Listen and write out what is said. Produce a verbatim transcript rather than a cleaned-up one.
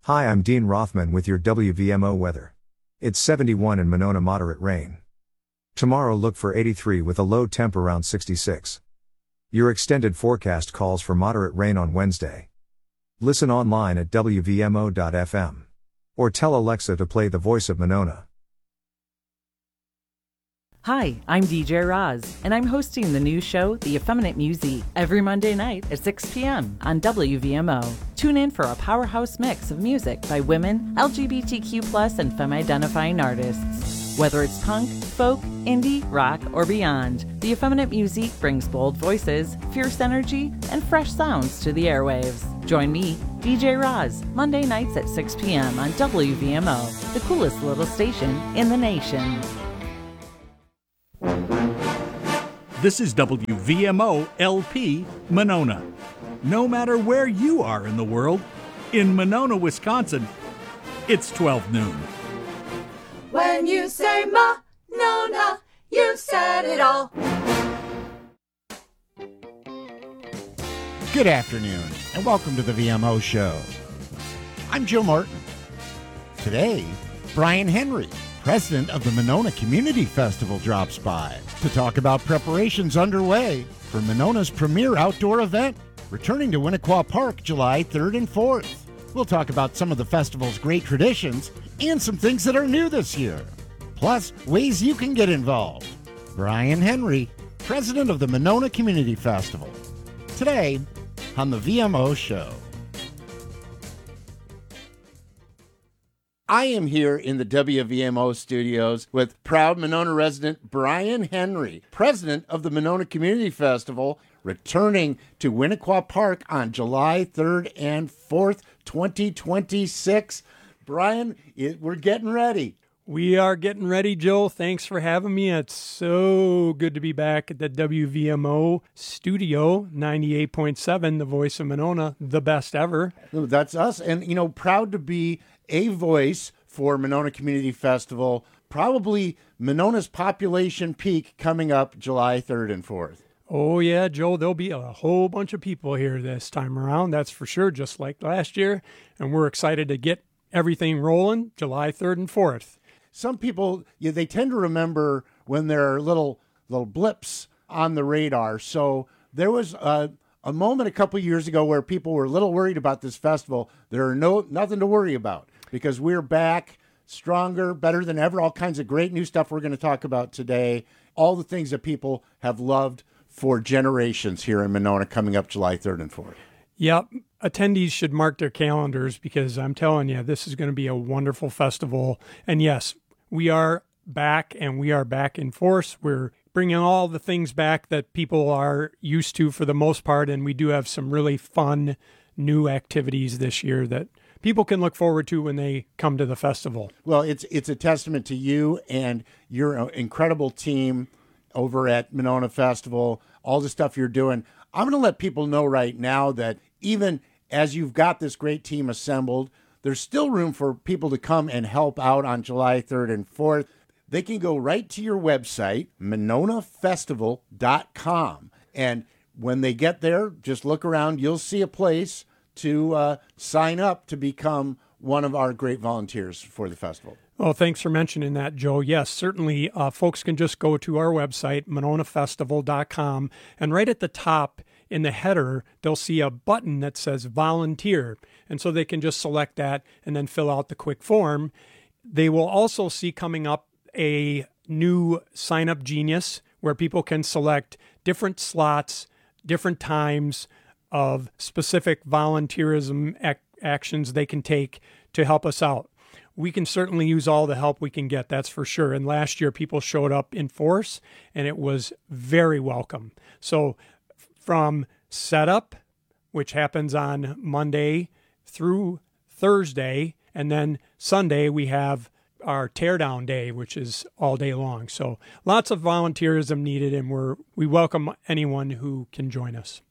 Hi, I'm Dean Rothman with your W V M O weather. It's seventy-one in Monona, moderate rain. Tomorrow look for eighty-three with a low temp around sixty-six. Your extended forecast calls for moderate rain on Wednesday. Listen online at W V M O dot F M. Or tell Alexa to play The Voice of Monona. Hi, I'm D J Roz, and I'm hosting the new show, The Effeminate Musie, every Monday night at six p.m. on W V M O. Tune in for a powerhouse mix of music by women, L G B T Q plus, and femme-identifying artists. Whether it's punk, folk, indie, rock, or beyond, The Effeminate Musie brings bold voices, fierce energy, and fresh sounds to the airwaves. Join me, D J Roz, Monday nights at six p.m. on W V M O, the coolest little station in the nation. This is W V M O L P Monona. No matter where you are in the world, in Monona, Wisconsin, it's twelve noon. When you say Monona, you said it all. Good afternoon, and welcome to the V M O Show. I'm Joe Martin. Today, Brian Henry, president of the Monona Community Festival, drops by to talk about preparations underway for Monona's premier outdoor event, returning to Winnequa Park July third and fourth. We'll talk about some of the festival's great traditions and some things that are new this year, plus ways you can get involved. Brian Henry, president of the Monona Community Festival, today on the V M O Show. I am here in the W V M O studios with proud Monona resident Brian Henry, president of the Monona Community Festival, returning to Winnequa Park on July third and fourth, twenty twenty-six. Brian, it, we're getting ready. We are getting ready, Joe. Thanks for having me. It's so good to be back at the W V M O studio, ninety-eight point seven, the voice of Monona, the best ever. That's us. And, you know, proud to be a voice for Monona Community Festival, probably Monona's population peak coming up July third and fourth. Oh, yeah, Joe, there'll be a whole bunch of people here this time around, that's for sure, just like last year. And we're excited to get everything rolling July third and fourth. Some people, yeah, they tend to remember when there are little little blips on the radar. So there was a, a moment a couple years ago where people were a little worried about this festival. There are no nothing to worry about because we're back stronger, better than ever. All kinds of great new stuff we're going to talk about today. All the things that people have loved for generations here in Monona coming up July third and fourth. Yep. Attendees should mark their calendars because I'm telling you, this is going to be a wonderful festival. And yes, we are back and we are back in force. We're bringing all the things back that people are used to for the most part. And we do have some really fun new activities this year that people can look forward to when they come to the festival. Well, it's it's a testament to you and your incredible team over at Monona Festival, all the stuff you're doing. I'm going to let people know right now that even as you've got this great team assembled, there's still room for people to come and help out on July third and fourth. They can go right to your website, monona festival dot com. And when they get there, just look around. You'll see a place to uh, sign up to become one of our great volunteers for the festival. Oh, thanks for mentioning that, Joe. Yes, certainly uh, folks can just go to our website, monona festival dot com, and right at the top in the header, they'll see a button that says volunteer. And so they can just select that and then fill out the quick form. They will also see coming up a new Sign Up Genius where people can select different slots, different times of specific volunteerism ac- actions they can take to help us out. We can certainly use all the help we can get, that's for sure. And last year, people showed up in force, and it was very welcome. So from setup, which happens on Monday through Thursday, and then Sunday, we have our teardown day, which is all day long. So lots of volunteerism needed, and we're we welcome anyone who can join us.